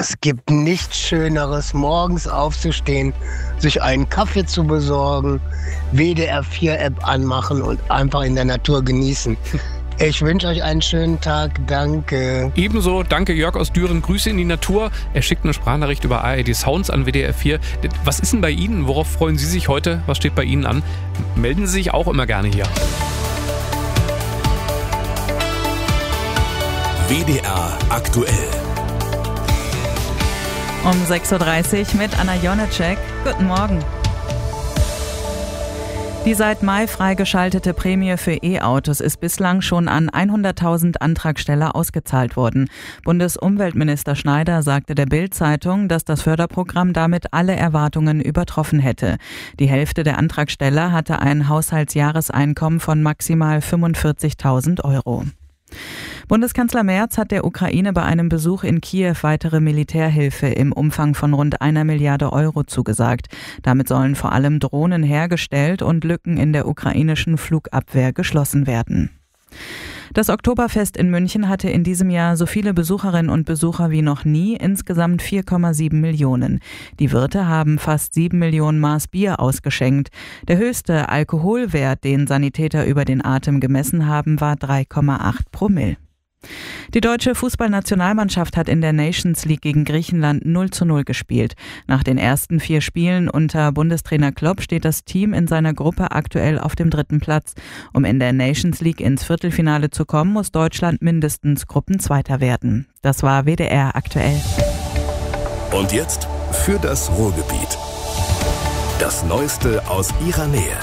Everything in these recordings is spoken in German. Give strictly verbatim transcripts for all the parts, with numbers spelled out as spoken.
Es gibt nichts Schöneres, morgens aufzustehen, sich einen Kaffee zu besorgen, W D R vier App anmachen und einfach in der Natur genießen. Ich wünsche euch einen schönen Tag. Danke. Ebenso, danke Jörg aus Düren. Grüße in die Natur. Er schickt eine Sprachnachricht über A R D Sounds an W D R vier. Was ist denn bei Ihnen? Worauf freuen Sie sich heute? Was steht bei Ihnen an? Melden Sie sich auch immer gerne hier. W D R aktuell. Um sechs Uhr dreißig mit Anna Jonecek. Guten Morgen. Die seit Mai freigeschaltete Prämie für E-Autos ist bislang schon an hunderttausend Antragsteller ausgezahlt worden. Bundesumweltminister Schneider sagte der Bild-Zeitung, dass das Förderprogramm damit alle Erwartungen übertroffen hätte. Die Hälfte der Antragsteller hatte ein Haushaltsjahreseinkommen von maximal fünfundvierzigtausend Euro. Bundeskanzler Merz hat der Ukraine bei einem Besuch in Kiew weitere Militärhilfe im Umfang von rund einer Milliarde Euro zugesagt. Damit sollen vor allem Drohnen hergestellt und Lücken in der ukrainischen Flugabwehr geschlossen werden. Das Oktoberfest in München hatte in diesem Jahr so viele Besucherinnen und Besucher wie noch nie, insgesamt vier Komma sieben Millionen. Die Wirte haben fast sieben Millionen Maß Bier ausgeschenkt. Der höchste Alkoholwert, den Sanitäter über den Atem gemessen haben, war drei Komma acht Promille. Die deutsche Fußballnationalmannschaft hat in der Nations League gegen Griechenland null zu null gespielt. Nach den ersten vier Spielen unter Bundestrainer Klopp steht das Team in seiner Gruppe aktuell auf dem dritten Platz. Um in der Nations League ins Viertelfinale zu kommen, muss Deutschland mindestens Gruppenzweiter werden. Das war W D R aktuell. Und jetzt für das Ruhrgebiet. Das Neueste aus ihrer Nähe.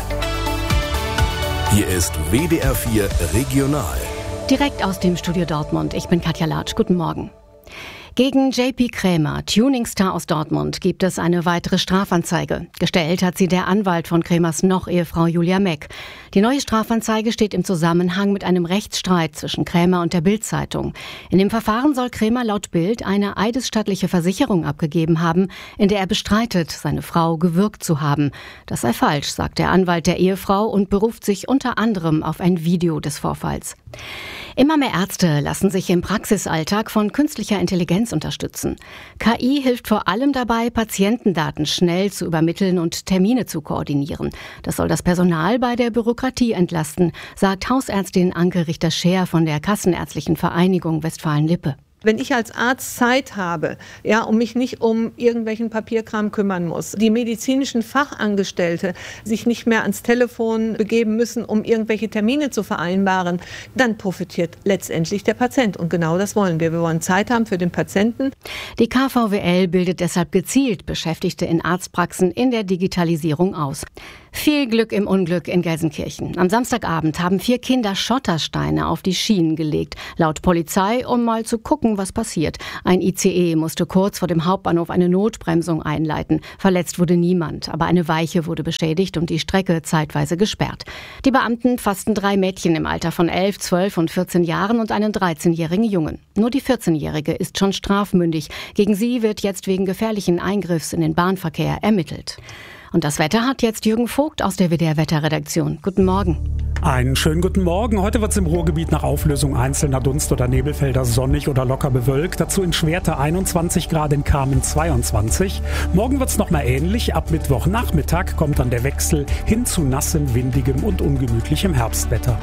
Hier ist W D R vier Regional. Direkt aus dem Studio Dortmund. Ich bin Katja Latsch. Guten Morgen. Gegen J P Krämer, Tuningstar aus Dortmund, gibt es eine weitere Strafanzeige. Gestellt hat sie der Anwalt von Krämers Noch-Ehefrau Julia Meck. Die neue Strafanzeige steht im Zusammenhang mit einem Rechtsstreit zwischen Krämer und der Bild-Zeitung. In dem Verfahren soll Krämer laut Bild eine eidesstattliche Versicherung abgegeben haben, in der er bestreitet, seine Frau gewürgt zu haben. Das sei falsch, sagt der Anwalt der Ehefrau und beruft sich unter anderem auf ein Video des Vorfalls. Immer mehr Ärzte lassen sich im Praxisalltag von künstlicher Intelligenz unterstützen. K I hilft vor allem dabei, Patientendaten schnell zu übermitteln und Termine zu koordinieren. Das soll das Personal bei der Bürokratie entlasten, sagt Hausärztin Anke Richter-Scheer von der Kassenärztlichen Vereinigung Westfalen-Lippe. Wenn ich als Arzt Zeit habe, ja, und mich nicht um irgendwelchen Papierkram kümmern muss, die medizinischen Fachangestellte sich nicht mehr ans Telefon begeben müssen, um irgendwelche Termine zu vereinbaren, dann profitiert letztendlich der Patient. Und genau das wollen wir. Wir wollen Zeit haben für den Patienten. Die K V W L bildet deshalb gezielt Beschäftigte in Arztpraxen in der Digitalisierung aus. Viel Glück im Unglück in Gelsenkirchen. Am Samstagabend haben vier Kinder Schottersteine auf die Schienen gelegt. Laut Polizei, um mal zu gucken, was passiert. Ein I C E musste kurz vor dem Hauptbahnhof eine Notbremsung einleiten. Verletzt wurde niemand, aber eine Weiche wurde beschädigt und die Strecke zeitweise gesperrt. Die Beamten fassten drei Mädchen im Alter von elf, zwölf und vierzehn Jahren und einen dreizehnjährigen Jungen. Nur die vierzehnjährige ist schon strafmündig. Gegen sie wird jetzt wegen gefährlichen Eingriffs in den Bahnverkehr ermittelt. Und das Wetter hat jetzt Jürgen Vogt aus der W D R-Wetterredaktion. Guten Morgen. Einen schönen guten Morgen. Heute wird es im Ruhrgebiet nach Auflösung einzelner Dunst- oder Nebelfelder sonnig oder locker bewölkt. Dazu in Schwerte einundzwanzig Grad, in Kamen zweiundzwanzig. Morgen wird es nochmal ähnlich. Ab Mittwochnachmittag kommt dann der Wechsel hin zu nassem, windigem und ungemütlichem Herbstwetter.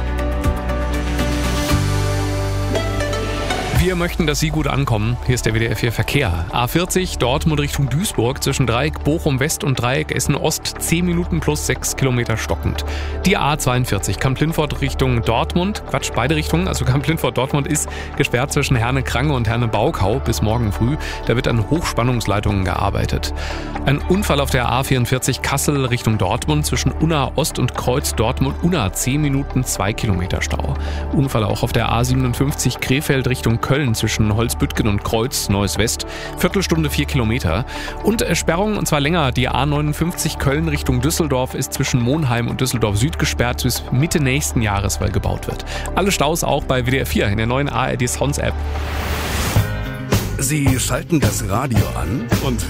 Wir möchten, dass Sie gut ankommen. Hier ist der W D R vier Verkehr. A vierzig, Dortmund Richtung Duisburg, zwischen Dreieck Bochum West und Dreieck Essen Ost, zehn Minuten plus sechs Kilometer stockend. Die A zweiundvierzig, Kamp-Lintfort Richtung Dortmund, Quatsch, beide Richtungen, also Kamp-Lintfort Dortmund ist gesperrt zwischen Herne-Krange und Herne-Baukau bis morgen früh. Da wird an Hochspannungsleitungen gearbeitet. Ein Unfall auf der A vierundvierzig Kassel Richtung Dortmund, zwischen Unna Ost und Kreuz Dortmund-Unna, zehn Minuten, zwei Kilometer Stau. Unfall auch auf der A siebenundfünfzig Krefeld Richtung Köln. Zwischen Holzbüttgen und Kreuz, Neues West, Viertelstunde vier Kilometer. Und äh, Sperrung, und zwar länger, die A neunundfünfzig Köln Richtung Düsseldorf ist zwischen Monheim und Düsseldorf Süd gesperrt bis Mitte nächsten Jahres, weil gebaut wird. Alle Staus auch bei W D R vier in der neuen A R D Sounds App. Sie schalten das Radio an und